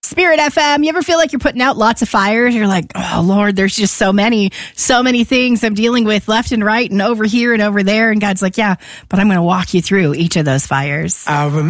Spirit FM, you ever feel like you're putting out lots of fires? You're like, oh, Lord, there's just so many things I'm dealing with left and right and over here and over there. And God's like, yeah, but I'm going to walk you through each of those fires.